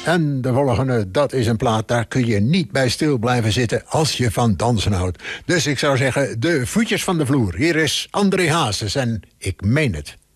En de volgende, dat is een plaat, daar kun je niet bij stil blijven zitten als je van dansen houdt. Dus ik zou zeggen, de voetjes van de vloer. Hier is André Hazes en Ik meen het.